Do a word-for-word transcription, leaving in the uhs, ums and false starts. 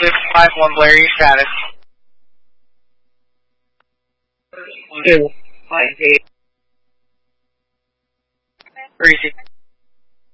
six five one, Blair, your status. Two, five eight. Where is it?